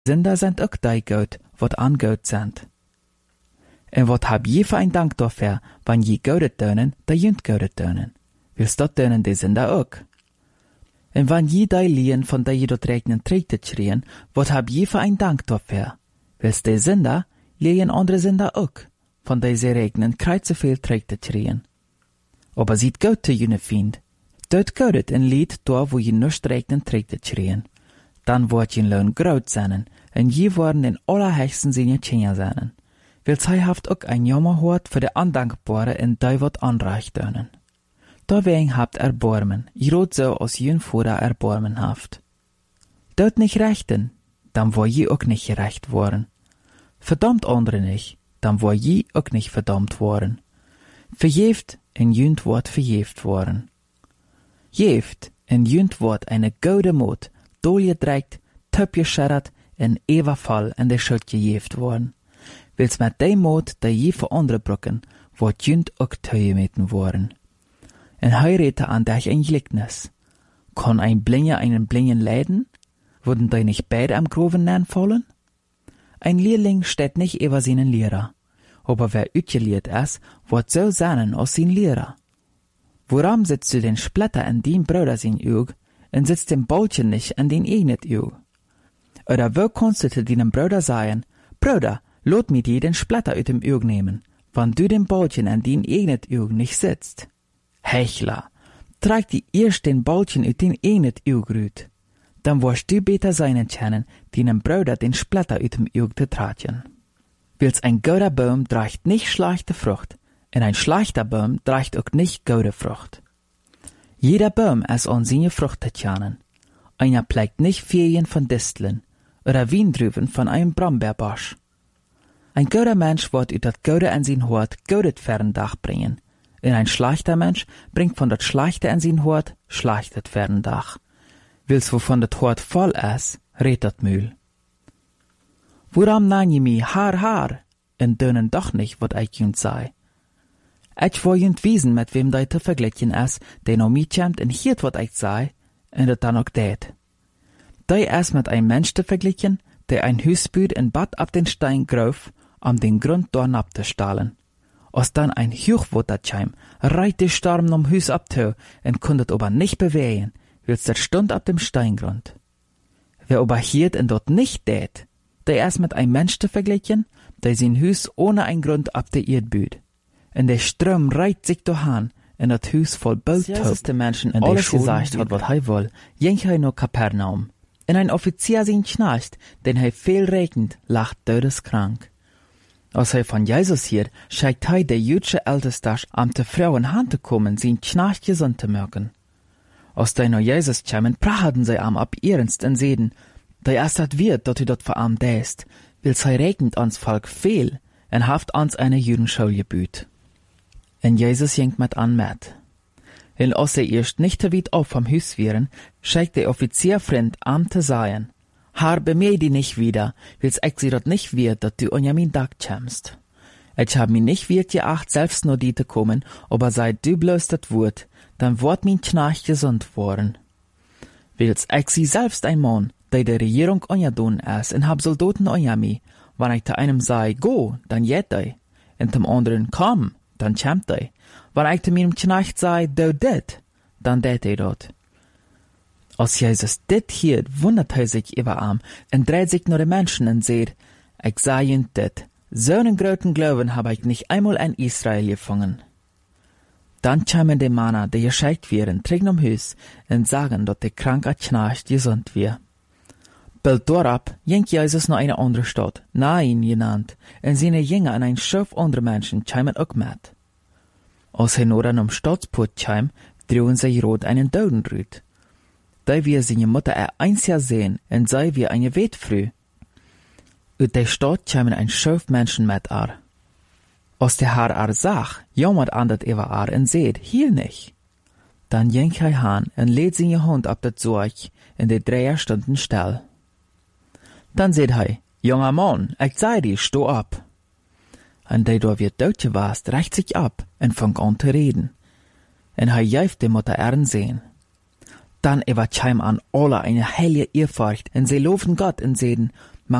Sünder sind ook die Gott, wat an Gott sind. En wat hab je für ein Dank dafür, wann je Gott tönen, da jünt Gott tönen? Willst dat tönen die Sünder ook? En wann je die Lien von der je dort regnen trägt schrien, wat hab je für ein Dank dafür? Willst die Sünder, lehen andere Sünder ook, von der sie regnen kreuze viel trägt schrien. Aber sieht Gott zu jene Fiend, dort Gott ein Lied da, wo je nicht regnen trägt schrien. Dann wird je Lohn groot sein, en je worden in allerhöchsten Sinne Tschenja sein. Weil zij haft ook ein Jammer hoort für de Andankbare en die wat anreicht dönen. Deswegen habt Erbarmen, jrot so als jün Vater Erbarmen haft. Dort nicht rechten, dann war je auch nicht gerecht worden. Verdammt andere nicht, dann war je auch nicht verdammt worden. Verjeft en jünt wort verjeft worden. Jeft en jünt wort eine gode Mut, dolje dreikt, töpje scherrat en eva fall en de schuld gejeft worden. Wils met die Mut, die je voor andere brokken, wordt jünt ook tegemeten worden. En hij redte an dich ein Gleichnis. Kann ein Blinger einen Blingen leiden? Würden die nicht beide am Groven fallen? Ein Lehrling steht nicht über seinen Lehrer, aber wer utgeliert ist, wird so sein als sein Lehrer. Warum sitzt du den Splitter in den Bruder sein Auge und sitzt den Bolchen nicht in den eigenen Auge? Oder wo kannst du zu deinem Bruder sagen, Bruder, lot mir dir den Splitter aus dem Auge nehmen, wenn du den Bolchen in den eigenen Auge nicht sitzt? Hechler, trag die erst den Bolchen uit den eigenen Auge rüt. Dann wirst du besser sein können, deinem Bruder den Splitter uit dem Auge zu tragen. Wils ein guter Baum trägt nicht schlechte Frucht, und ein schlechter Baum trägt auch nicht gute Frucht. Jeder Baum ist an seine Frucht zu kennen. Einer pflegt nicht Ferien von Disteln oder Wiendrüben von einem Brombeerbusch. Ein guter Mensch wird uit dat Gute in sein Hort Gutes fern Dach bringen. Und ein schlechter Mensch bringt von dat Schlechte in sein Hort Schlechtet fern Dach. Wils wovon dat Hort voll ist, redt dat Mühl. Warum nann je mi Haar, und dönen doch nicht, wat ich jünt sei? Ich will jünt wiesen, mit wem dei te verglichen ist, der no mi kämmt und hiert wat ich sei, und dat dann auch tät. Dei ist mit einem Mensch te verglichen, der ein Hüs büht in Bad ab den Stein grauf, um den Grund dorn abzustahlen. Als dann ein Hochwetterscheim reit die Storm um Hüs abtö und kundet aber nicht bewegen, wils der stund ab dem Steingrund. Wer aber hiert und dort nicht tät, der ist mit einem Mensch zu verglichen, der sein Hüs ohne ein Grund ab der Erd büht. Und der Strom reit sich dohan, und das Hüs voll Bölt ist der Menschen, in alles gesagt hat, wat hei woll, jench hei no Kapernaum. Und ein Offizier sin schnarcht, den hei viel regnet, lacht todeskrank. Als hij von Jesus hier, scheigt hij der jüdische Ältestach am te Frauen Hand zu kommen, sin schnarcht gesund zu merken. Als die no Jesus kämen, prachten sie am ab ernst und seden, der erst hat wird, dat u dat vor am däst, wils hij regnet ans Volk viel, en haft ans eine Jüdenschule gebüht. En Jesus jengt mit an met. En als sie erst nicht te weit auf vom Hüs wären, scheigt der Offizierfreund am te sagen, Haar bemeh die nicht wieder, wils ich sie dort nicht wird, dat du unja min Dag kämst. Ich hab mi nicht wird geacht, selbst nur die te kommen, aber seit du bloß dat Wort, dann wort min Knarch gesund worden. Wils ich sie selbst ein Mann, der der Regierung unja doen ist, en hab Soldaten unja mi, wann ich te einem sei, go, dann jet dei, en dem anderen, komm, dann kämmt dei, wann ich te meinem Knarch sei, do dit, dann det ei dort. Als Jesus dit hier, wundert hij sich über en dreht sich nur den Menschen und seht, ich sah jünt dit, so einen großen Glauben hab ich nicht einmal in Israel gefangen. Dann kämen die Männer, die gescheit wären, trägen um Hüs und sagen, dass die Krankheit schnarcht gesund wir. Bald dorab jenkt Jesus noch eine andere Stadt, Nain genannt, und seine Jünger an ein Schöpf andere Menschen kämen auch mit. Als hij nur an um Stadsport käm, drohen sie rot einen Daudenrüt. Da wir seine Mutter eins Jahr sehen, und sei wir eine Wet früh. Ut der Stadt kämen ein Schöpf Menschen mit ar. Als der Herr sag, jammert an dat über ar und seht, hier nicht. Dann jenk hij han und lädt seine Hund ab dat Sorg in de 3 Stunden still. Dann seht hij, junger Mann, ich sei dir, steh ab. Und der da wird Deutsche warst, reicht sich ab und fängt an zu reden. Und hij jäuft die Mutter sehen. Dann überkäm an alle eine heilige Ehrfurcht, und sie loben Gott und sehen,